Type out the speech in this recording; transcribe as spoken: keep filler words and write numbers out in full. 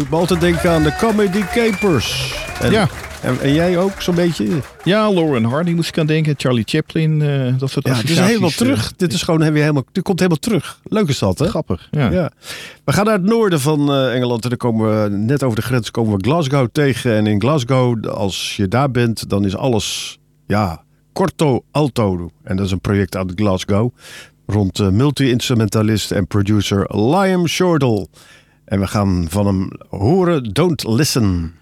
doet me altijd denken aan de Comedy Capers. En, Ja. En, en jij ook zo'n beetje? Ja, Lauren Hardy moest ik aan denken. Charlie Chaplin, uh, dat soort ja, het is helemaal terug. Uh, Dit is gewoon weer helemaal, dit komt helemaal terug. Leuk is dat, hè? Grappig, ja. ja. We gaan naar het noorden van uh, Engeland. En dan komen we net over de grens komen we Glasgow tegen. En in Glasgow, als je daar bent, dan is alles, ja, corto alto. En dat is een project uit Glasgow. Rond uh, multi-instrumentalist en producer Liam Shortall. En we gaan van hem horen Don't Listen.